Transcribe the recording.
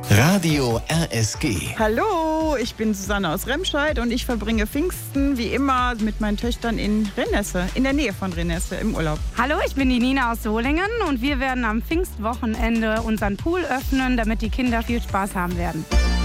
Radio RSG. Hallo, ich bin Susanne aus Remscheid und ich verbringe Pfingsten wie immer mit meinen Töchtern in Renesse, in der Nähe von Renesse im Urlaub. Hallo, ich bin die Nina aus Solingen und wir werden am Pfingstwochenende unseren Pool öffnen, damit die Kinder viel Spaß haben werden.